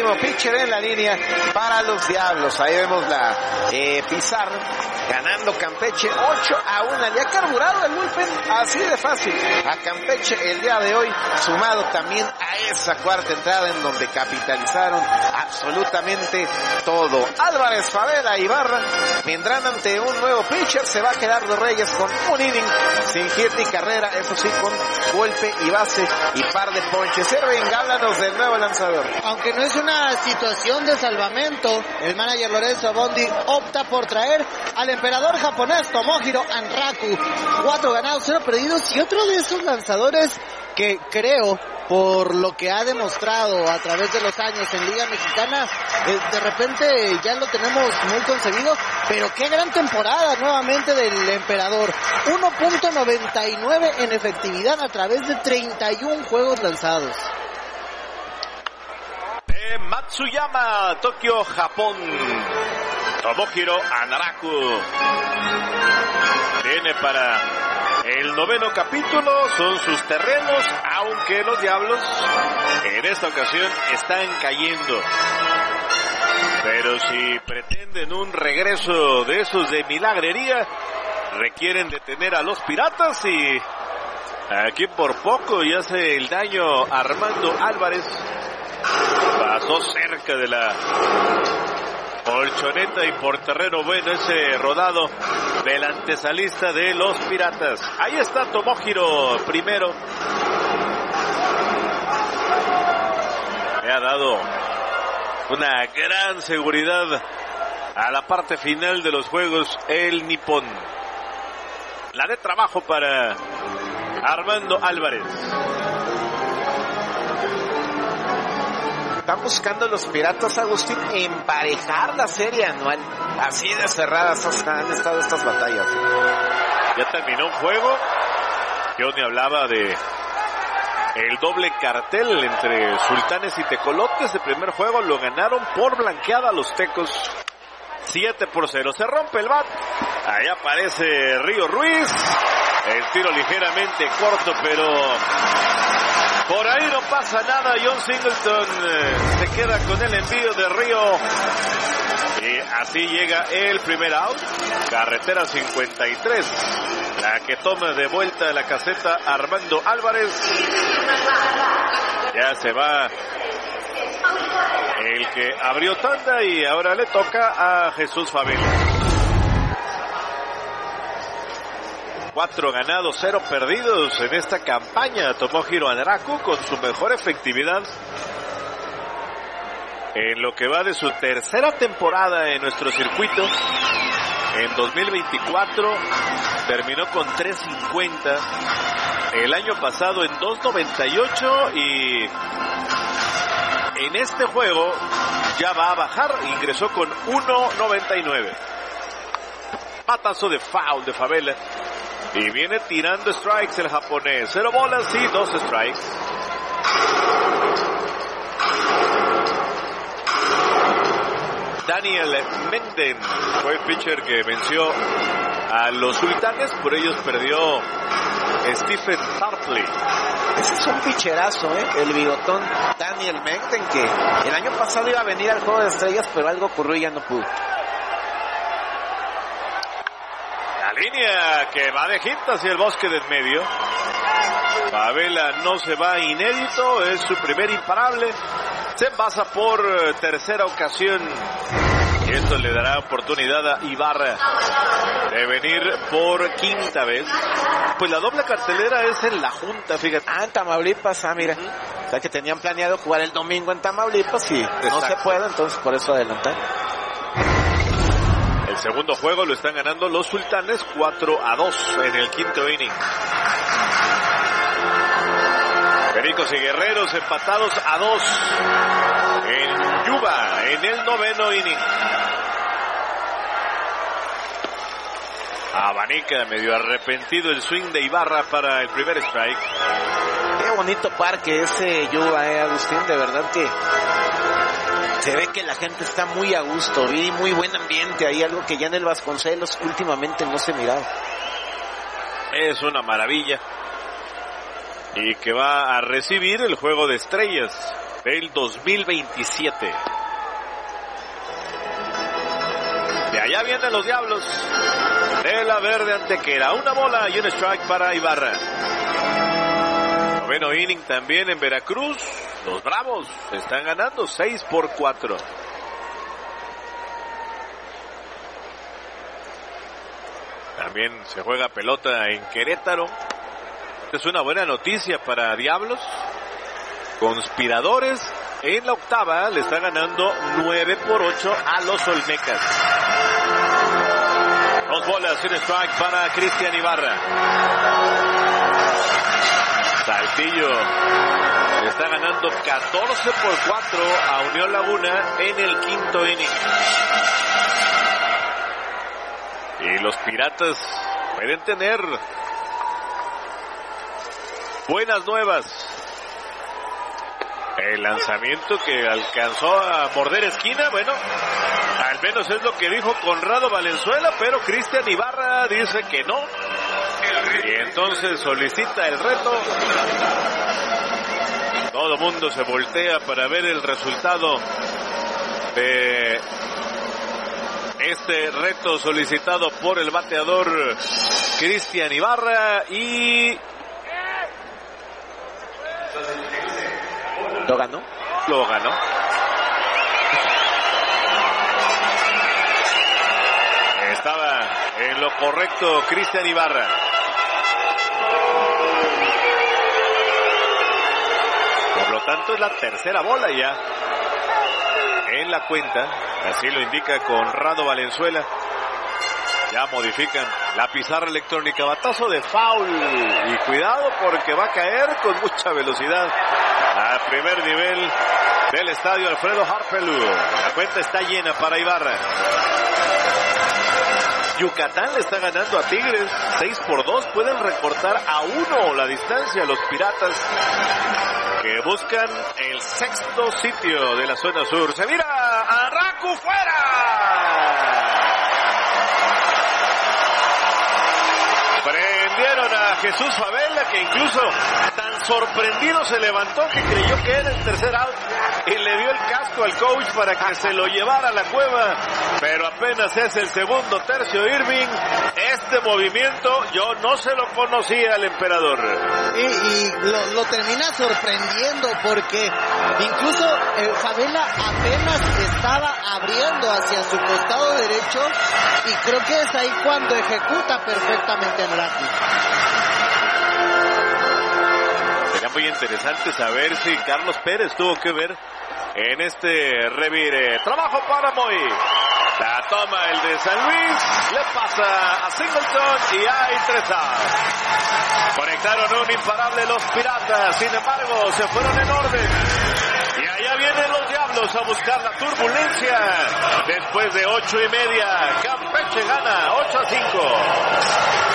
último pitcher en la línea para los Diablos. Ahí vemos la Pizarro ganando Campeche 8-1. Le ha carburado el bullpen así de fácil a Campeche el día de hoy, sumado también a esa cuarta entrada en donde capitalizaron absolutamente todo. Álvarez, Favela y Ibarra vendrán ante un nuevo pitcher. Se va a quedar Los Reyes con un inning sin hit ni carrera, eso sí, con golpe y base y par de ponches. Erwin, háblanos del nuevo lanzador. Aunque no es una situación de salvamento, el manager Lorenzo Abondi opta por traer al emperador japonés Tomohiro Anraku. 4 ganados, 0 perdidos, y otro de esos lanzadores que creo, por lo que ha demostrado a través de los años en Liga Mexicana, de repente ya lo tenemos muy concebido, pero qué gran temporada nuevamente del emperador. 1.99 en efectividad a través de 31 juegos lanzados. Matsuyama, Tokio, Japón. Tomohiro Anraku viene para el 9º capítulo, son sus terrenos, aunque los Diablos en esta ocasión están cayendo. Pero si pretenden un regreso de esos de milagrería, requieren detener a los Piratas, y aquí por poco ya hace el daño Armando Álvarez. Pasó cerca de la colchoneta y por terreno bueno ese rodado del antesalista de los Piratas. Ahí está Tomohiro primero. Le ha dado una gran seguridad a la parte final de los juegos el nipón. La de trabajo para Armando Álvarez. Están buscando los Piratas, Agustín, emparejar la serie anual. Así de cerradas han estado estas batallas. Ya terminó un juego. Yo ni hablaba de el doble cartel entre Sultanes y Tecolotes. El primer juego lo ganaron por blanqueada los Tecos. 7-0. Se rompe el bat. Ahí aparece Río Ruiz. El tiro ligeramente corto, pero por ahí no pasa nada. John Singleton se queda con el envío de Río. Y así llega el primer out. Carretera 53. La que toma de vuelta de la caseta Armando Álvarez. Ya se va el que abrió tanda y ahora le toca a Jesús Favela. 4 ganados, 0 perdidos en esta campaña. Tomohiro Anraku con su mejor efectividad en lo que va de su tercera temporada en nuestro circuito. En 2024 terminó con 3.50. El año pasado en 2.98 y en este juego ya va a bajar. Ingresó con 1.99. Patazo de foul de Favela. Y viene tirando strikes el japonés. 0 bolas y 2 strikes. Daniel Menden fue el pitcher que venció a los Sultanes. Por ellos perdió Stephen Tarpley. Ese es un pitcherazo, el bigotón Daniel Menden, que el año pasado iba a venir al Juego de Estrellas, pero algo ocurrió y ya no pudo. Línea que va de hit hacia el bosque del medio. Favela no se va inédito, es su primer imparable. Se pasa por tercera ocasión. Y esto le dará oportunidad a Ibarra de venir por quinta vez. Pues la doble cartelera es en la Junta, fíjate. En Tamaulipas, mira. O sea que tenían planeado jugar el domingo en Tamaulipas y no se puede, entonces por eso adelantar. El segundo juego lo están ganando los Sultanes 4-2 en el quinto inning. Pericos y Guerreros empatados a 2 en Yuba en el noveno inning. Abanica, medio arrepentido el swing de Ibarra para el primer strike. Qué bonito parque ese Yuba, Agustín, de verdad que se ve que la gente está muy a gusto, vi muy buen ambiente ahí, algo que ya en el Vasconcelos últimamente no se miraba. Es una maravilla. y que va a recibir el Juego de Estrellas del 2027. De allá vienen los Diablos de la Verde Antequera. Una bola y un strike para Ibarra. Noveno inning también en Veracruz. Los Bravos están ganando 6-4. También se juega pelota en Querétaro. Esta es una buena noticia para Diablos. Conspiradores en la octava le está ganando 9-8 a los Olmecas. 2 bolas y un strike para Cristian Ibarra. Saltillo está ganando 14-4 a Unión Laguna en el quinto inning. Y los Piratas pueden tener buenas nuevas. El lanzamiento que alcanzó a morder esquina, bueno, al menos es lo que dijo Conrado Valenzuela, pero Cristian Ibarra dice que no. Y entonces solicita el reto. Todo mundo se voltea para ver el resultado de este reto solicitado por el bateador Cristian Ibarra y ¿Lo ganó? Lo ganó. Estaba en lo correcto Cristian Ibarra. Por lo tanto es la tercera bola ya en la cuenta, así lo indica Conrado Valenzuela. Ya modifican la pizarra electrónica, batazo de foul y cuidado porque va a caer con mucha velocidad al primer nivel del estadio Alfredo Harpelú. La cuenta está llena para Ibarra. Yucatán le está ganando a Tigres 6-2, pueden recortar a 1 la distancia los Piratas, que buscan el sexto sitio de la zona sur. Se mira a Raku fuera. Prendieron a Jesús Favela, que incluso tan sorprendido se levantó que creyó que era el tercer out y le dio el casco al coach para que se lo llevara a la cueva, pero apenas es el segundo tercio. Irving, este movimiento yo no se lo conocía al emperador. Y lo termina sorprendiendo porque incluso Favela apenas estaba abriendo hacia su costado derecho y creo que es ahí cuando ejecuta perfectamente el Raku. Sería muy interesante saber si Carlos Pérez tuvo que ver en este revire. Trabajo para Moy. La toma el de San Luis, le pasa a Singleton y hay 3 outs. Conectaron un imparable los Piratas, sin embargo se fueron en orden. Y allá vienen los Diablos a buscar la turbulencia. Después de 8:30, Campeche gana 8-5.